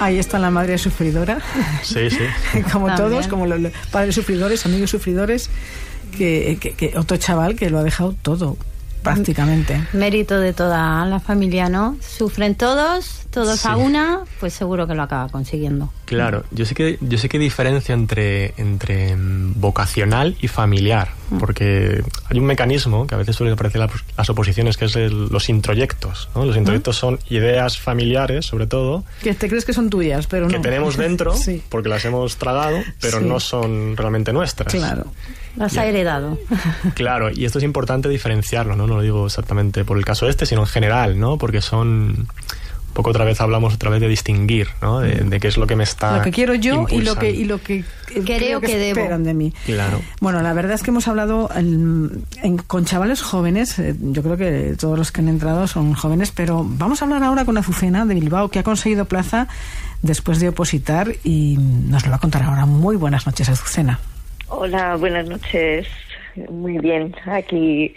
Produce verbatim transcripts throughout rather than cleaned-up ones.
Ahí está la madre sufridora. Sí, sí. Como También. todos, como los padres sufridores, amigos sufridores, que, que, que otro chaval que lo ha dejado todo, prácticamente. Mérito de toda la familia, ¿no? Sufren todos, todos Sí. a una, pues seguro que lo acaba consiguiendo. Claro, yo sé que yo sé que diferencia entre entre mm, vocacional y familiar, porque hay un mecanismo que a veces suele aparecer en las, las oposiciones, que es el- los introyectos, ¿no? Los introyectos son ideas familiares, sobre todo, Que te crees que son tuyas, pero que no. tenemos dentro Sí, porque las hemos tragado, pero Sí. no son realmente nuestras. claro. Las ha heredado. Claro, y esto es importante diferenciarlo, ¿no? No lo digo exactamente por el caso este, sino en general, ¿no? Porque son... Un poco otra vez hablamos otra vez de distinguir, ¿no? De, de qué es lo que me está Lo que quiero yo y lo que y impulsando. lo que eh, Creo que debo. esperan de mí. Claro. Bueno, la verdad es que hemos hablado en- en- con chavales jóvenes. eh, Yo creo que todos los que han entrado son jóvenes, pero vamos a hablar ahora con Azucena de Bilbao, que ha conseguido plaza después de opositar y nos lo va a contar ahora. Muy buenas noches, Azucena. Hola, buenas noches. Muy bien, aquí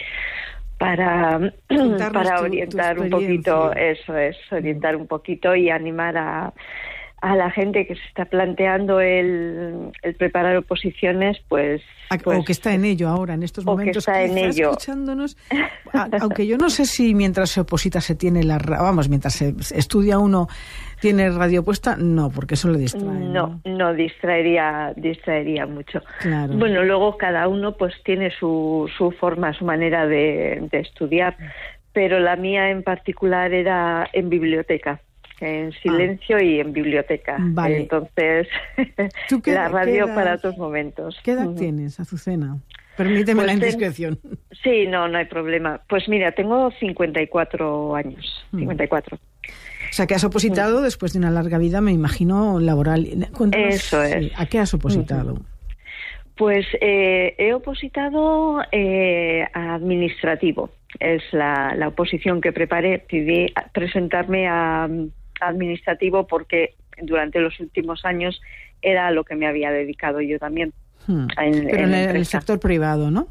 para, Contarnos para tu- orientar tu un poquito, experiencia. eso es, orientar un poquito y animar a, a la gente que se está planteando el, el preparar oposiciones, pues... A- pues o que está en ello ahora, en estos o que momentos. está en quizás ello. escuchándonos. A- aunque yo no sé si mientras se oposita se tiene la... ra- Vamos, mientras se se estudia uno tiene radio puesta, no, porque eso le distrae. No, no distraería, distraería mucho. Claro. Bueno, luego cada uno pues tiene su, su forma, su manera de, de estudiar, pero la mía en particular era en biblioteca, en silencio y en biblioteca. Vale. Entonces, ¿Tú qué- la radio qué edad- para otros momentos. ¿Qué edad Ujú. tienes, Azucena? Permíteme Pues la ten- indiscreción. Sí, no, no hay problema. Pues mira, tengo cincuenta y cuatro años, Mm. cincuenta y cuatro. O sea, que has opositado después de una larga vida, me imagino, laboral. Cuéntanos, Eso es. sí, ¿a qué has opositado? Pues eh, he opositado eh, a administrativo. Es la, la oposición que preparé. Decidí presentarme a, a administrativo porque durante los últimos años era a lo que me había dedicado yo también. Hmm. En- Pero en en, el, empresa. el sector privado, ¿no?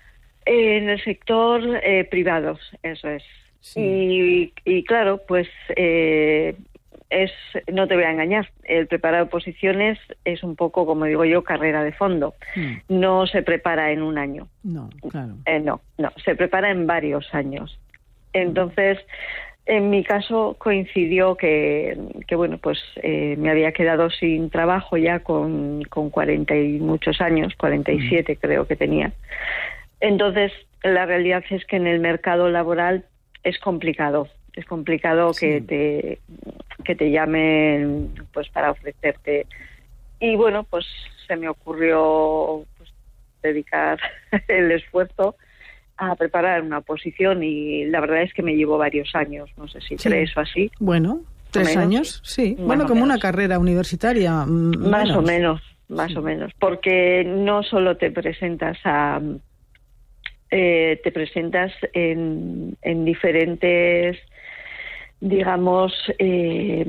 En el sector eh, privado, eso es. Sí. Y, y claro, pues eh, es, no te voy a engañar, el preparar oposiciones es un poco, como digo yo, carrera de fondo. Hmm. No se prepara en un año. No, claro. Eh, no, no, se prepara en varios años. Entonces, en mi caso coincidió que, que bueno, pues eh, me había quedado sin trabajo ya con, con cuarenta y muchos años, cuarenta y siete creo que tenía. Entonces, la realidad es que en el mercado laboral es complicado. Es complicado Sí. que te que te llamen pues para ofrecerte. Y bueno, pues se me ocurrió pues, dedicar el esfuerzo a preparar una oposición y la verdad es que me llevó varios años. No sé si Sí. crees o así. Bueno, tres menos. años, sí. Más Bueno, o como una menos. carrera universitaria. mm, Más o menos, más Sí. o menos. Porque no solo te presentas a... eh, te presentas en, en diferentes, digamos, eh,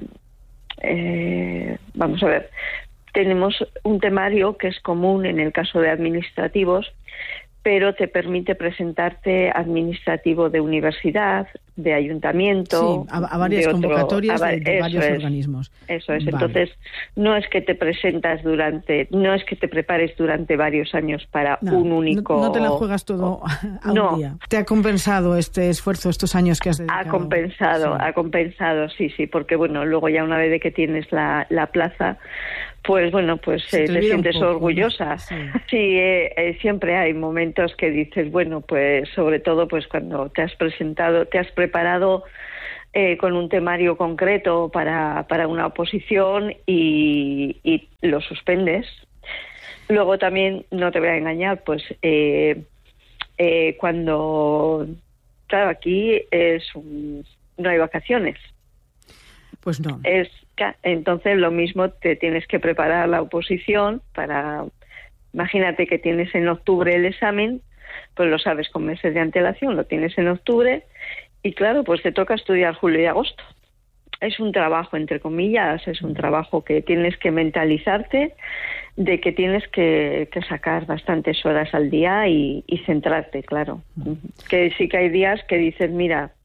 eh, vamos a ver, tenemos un temario que es común en el caso de administrativos, pero te permite presentarte administrativo de universidad, de ayuntamiento, Sí, a, a varias de otro- convocatorias a va- de, de eso varios es. organismos. Eso es. Vale. Entonces, no es que te presentas durante, no es que te prepares durante varios años para No, un único. No, no te la juegas todo a un No. día. ¿Te ha compensado este esfuerzo, estos años que has dedicado? Ha compensado, Sí. ha compensado, sí, sí, porque bueno, luego ya una vez de que tienes la, la plaza, pues bueno, pues Se eh, te te, olvida un sientes poco, ¿no? orgullosa. Sí. Sí, eh, eh, siempre hay momentos que dices, bueno, pues sobre todo pues cuando te has presentado, te has preparado eh, con un temario concreto para, para una oposición y, y lo suspendes. Luego también, no te voy a engañar, pues eh, eh, cuando, claro, aquí es un- no hay vacaciones. Pues no. Es ca- entonces lo mismo, te tienes que preparar la oposición para, imagínate que tienes en octubre el examen, pues lo sabes con meses de antelación, lo tienes en octubre y claro, pues te toca estudiar julio y agosto. Es un trabajo, entre comillas, es un trabajo que tienes que mentalizarte de que tienes que, que sacar bastantes horas al día y, y centrarte, claro. Que sí que hay días que dices, mira,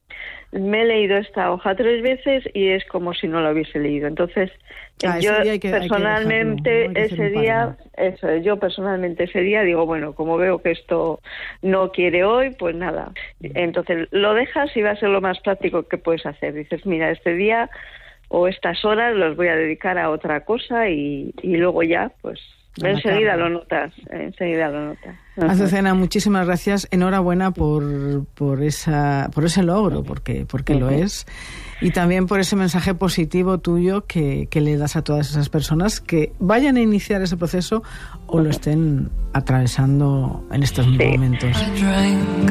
me he leído esta hoja tres veces y es como si no la hubiese leído. Entonces, ah, yo que, personalmente hay que dejarlo, ese día, eso, yo personalmente ese día digo, bueno, como veo que esto no quiere hoy, pues nada. Entonces lo dejas y va a ser lo más práctico que puedes hacer. Dices, mira, este día o estas horas los voy a dedicar a otra cosa y, y luego ya, pues enseguida lo notas, enseguida lo notas. Azucena, muchísimas gracias. Enhorabuena por por esa por ese logro, porque porque uh-huh. lo es, y también por ese mensaje positivo tuyo que, que le das a todas esas personas que vayan a iniciar ese proceso o lo estén atravesando en estos sí. momentos.